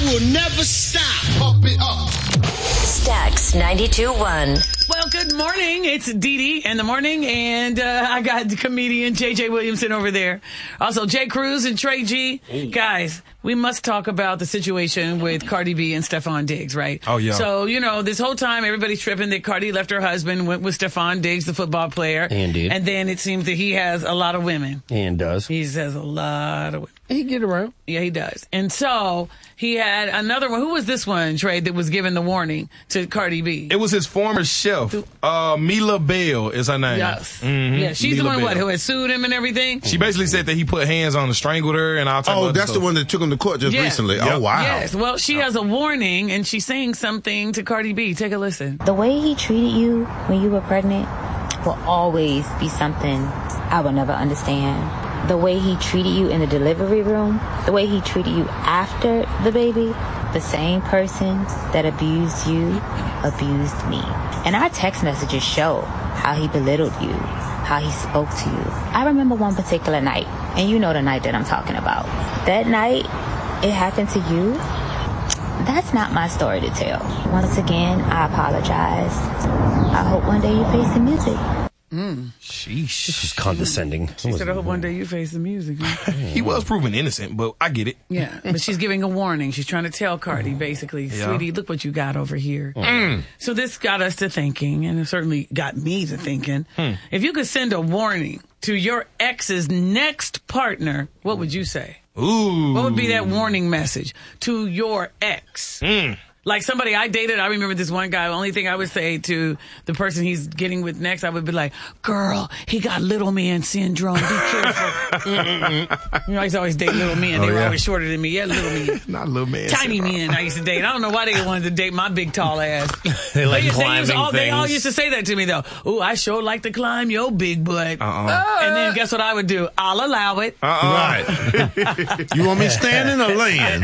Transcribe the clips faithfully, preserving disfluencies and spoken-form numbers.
will never stop. Pump it up. Stax ninety-two point one. Well, good morning. It's Dee Dee in the morning, and uh, I got the comedian J J Williamson over there. Also, Jay Cruz and Trey G. Hey. Guys, we must talk about the situation with Cardi B and Stephon Diggs, right? Oh, yeah. So, you know, this whole time, everybody's tripping that Cardi left her husband, went with Stephon Diggs, the football player. Indeed. And then it seems that he has a lot of women. And does. He has a lot of women. He get around. Yeah, he does. And so he had another one. Who was this one, Trey, that was given the warning to Cardi B? It was his former chef. Uh, Mila Bell is her name. Yes. Mm-hmm. Yeah, she's Mila the one, Bell. what, who had sued him and everything? She basically said that he put hands on her, strangled her, and all type Oh, of that's stuff. the one that took him to court just Yeah. recently. Yep. Oh, wow. Yes. Well, she has a warning, and she's saying something to Cardi B. Take a listen. The way he treated you when you were pregnant will always be something I will never understand. The way he treated you in the delivery room, the way he treated you after the baby, the same person that abused you, abused me. And our text messages show how he belittled you, how he spoke to you. I remember one particular night, and you know the night that I'm talking about. That night, it happened to you. That's not my story to tell. Once again, I apologize. I hope one day you face the music. Mm. Sheesh. This was condescending. She said, I hope one day you face the music. Huh? He was proven innocent, but I get it. Yeah, but she's giving a warning. She's trying to tell Cardi, basically, Yeah. sweetie, look what you got over here. Mm. So this got us to thinking, and it certainly got me to thinking, Hmm. if you could send a warning to your ex's next partner, what would you say? Ooh. What would be that warning message to your ex? Mm. Like somebody I dated, I remember this one guy, the only thing I would say to the person he's getting with next, I would be like, girl, he got little man syndrome. Be careful. You know, I used to always date little men. They Oh, were yeah. always shorter than me. Yeah, little men. Not little man. Tiny men I used to date. I don't know why they wanted to date my big tall ass. They like they, used- they, climbing used all, they all things. used to say that to me though. Ooh, I sure like to climb your big butt. Uh-uh. And then guess what I would do? I'll allow it. Uh-uh. Right. You want me standing or laying?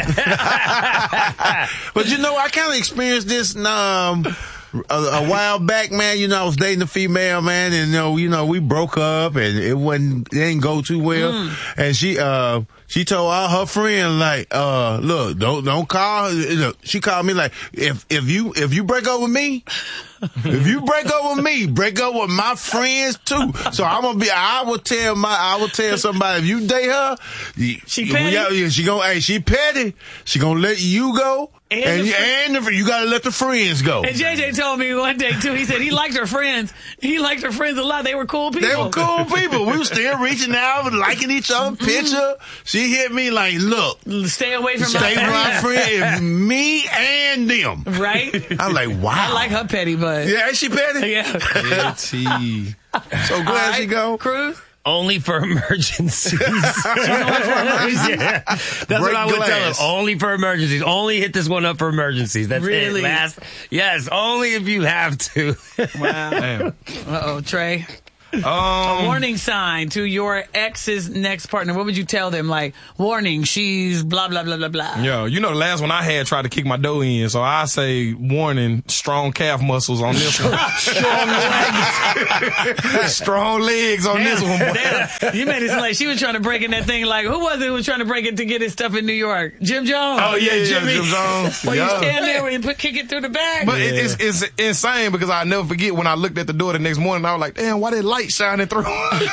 But you know, I kind of experienced this um, a, a while back, man. You know, I was dating a female, man, and you know, you know, we broke up, and it wasn't, it didn't go too well. Mm. And she, uh, she told all her friends, like, uh, look, don't, don't call. Look, she called me like, if, if you, if you break up with me, if you break up with me, break up with my friends too. So I'm gonna be. I will tell my. I will tell somebody if you date her, She petty? Yeah, yeah, she gonna. Hey, she petty. She gonna let you go, And and the you, fr- and the, you gotta let the friends go. And J J told me one day too. He said he liked her friends. He liked her friends a lot. They were cool people. They were cool people. We were still reaching out and liking each other's picture. She hit me like, look, Stay away from stay my with my friend, me and them. Right? I'm like, wow. I like her petty butt. Yeah, ain't she petty? Yeah. Petty. So glad All right, she go. Cruz? Only for emergencies. Yeah. That's Break what I would glass. tell them. Only for emergencies. Only hit this one up for emergencies. That's Really? it. Last, yes, only if you have to. Wow. Damn. Uh-oh, Trey. A Um, warning sign to your ex's next partner. What would you tell them? Like, warning, she's blah, blah, blah, blah, blah. yo, you know the last one I had tried to kick my dough in, so I say warning, strong calf muscles on this one. Strong legs. Strong legs on this one, boy. Damn. You made it sound like she was trying to break in that thing. Like, who was it who was trying to break it to get his stuff in New York? Jim Jones. Oh, yeah, yeah, Jimmy. Jim Jones. Well, you Yeah. stand there and you put, kick it through the back. But it, it's, it's insane because I never forget when I looked at the door the next morning, I was like, damn, why that light shining through?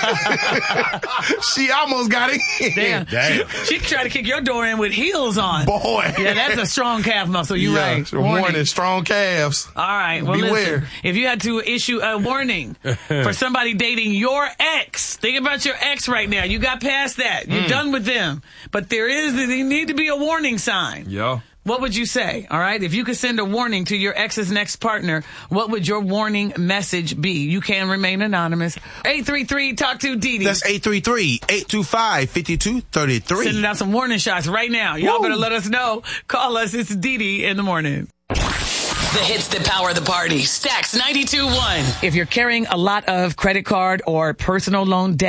She almost got in. Damn. Damn. She, she tried to kick your door in with heels on. Boy. Yeah, that's a strong calf muscle. You Yeah, right. so warning, strong calves. All right. Well, Beware. listen. If you had to issue a warning for somebody dating your ex, think about your ex right now. You got past that. You're Mm. done with them. But there is, there need to be a warning sign. Yeah. What would you say? All right. If you could send a warning to your ex's next partner, what would your warning message be? You can remain anonymous. eight three three talk to Dee Dee. That's eight three three, eight two five, five two three three. Sending out some warning shots right now. Y'all Woo. better let us know. Call us. It's Dee Dee in the morning. The hits that power the party. Stax ninety-two point one. If you're carrying a lot of credit card or personal loan debt,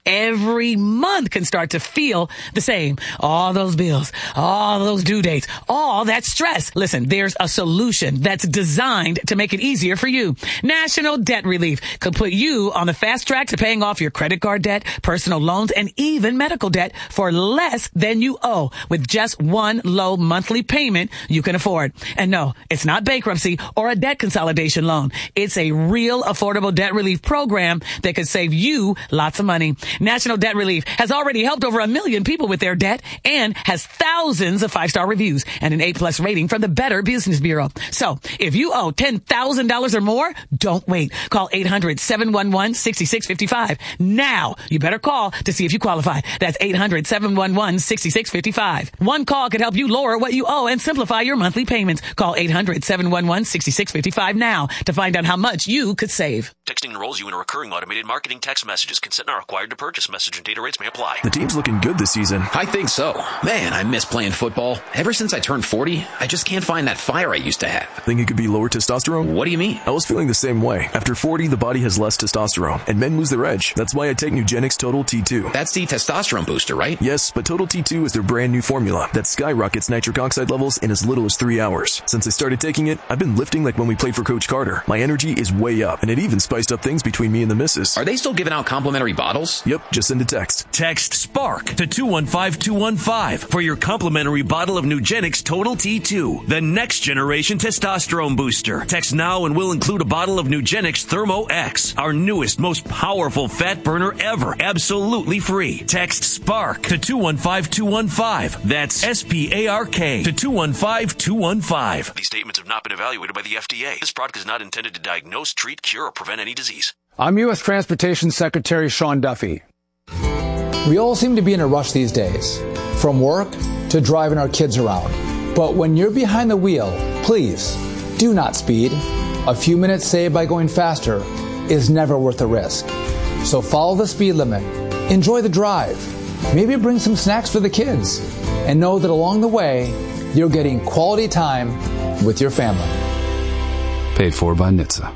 every month can start to feel the same. All those bills, all those due dates, all that stress. Listen, there's a solution that's designed to make it easier for you. National Debt Relief could put you on the fast track to paying off your credit card debt, personal loans, and even medical debt for less than you owe with just one low monthly payment you can afford. And no, it's not bankruptcy or a debt consolidation loan. It's a real affordable debt relief program that could save you lots of money. National Debt Relief has already helped over a million people with their debt and has thousands of five-star reviews and an A-plus rating from the Better Business Bureau. So if you owe ten thousand dollars or more, don't wait. Call eight hundred, seven one one, six six five five. Now, you better call to see if you qualify. That's eight hundred, seven one one, six six five five. One call could help you lower what you owe and simplify your monthly payments. Call eight hundred, seven one one, six six five five now to find out how much you could save. Texting enrolls you in a recurring automated marketing text messages. Consent not required to purchase. Message and data rates may apply. The team's looking good this season. I think so. Man, I miss playing football. Ever since I turned forty, I just can't find that fire I used to have. Think it could be lower testosterone? What do you mean? I was feeling the same way. After forty, the body has less testosterone, and men lose their edge. That's why I take Nugenix Total T two. That's the testosterone booster, right? Yes, but Total T two is their brand new formula that skyrockets nitric oxide levels in as little as three hours. Since I started taking it, I've been lifting like when we played for Coach Carter. My energy is way up, and it even spiced up things between me and the missus. Are they still giving out complimentary bottles? Yep, just send a text. Text SPARK to two one five two one five for your complimentary bottle of Nugenix Total T two, the next generation testosterone booster. Text now and we'll include a bottle of Nugenix Thermo X, our newest, most powerful fat burner ever, absolutely free. Text SPARK to two one five two one five. That's S P A R K to two one five two one five. These statements have not been evaluated by the F D A. This product is not intended to diagnose, treat, cure, or prevent any disease. I'm U S Transportation Secretary Sean Duffy. We all seem to be in a rush these days, from work to driving our kids around. But when you're behind the wheel, please do not speed. A few minutes saved by going faster is never worth the risk. So follow the speed limit, enjoy the drive, maybe bring some snacks for the kids, and know that along the way, you're getting quality time with your family. Paid for by N H T S A.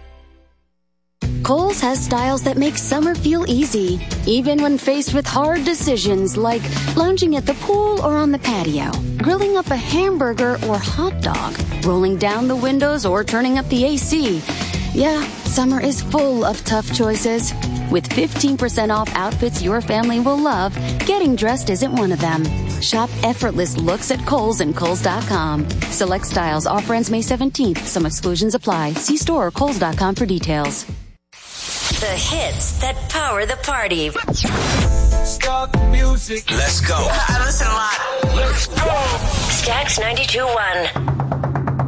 Kohl's has styles that make summer feel easy, even when faced with hard decisions like lounging at the pool or on the patio, grilling up a hamburger or hot dog, rolling down the windows or turning up the A C. Yeah, summer is full of tough choices. With fifteen percent off outfits your family will love, getting dressed isn't one of them. Shop effortless looks at Kohl's and Kohl's dot com. Select styles. Offer ends May seventeenth. Some exclusions apply. See store or Kohl's dot com for details. The hits that power the party. Start the music. Let's go. I listen a lot. Let's go. Stacks ninety-two point one.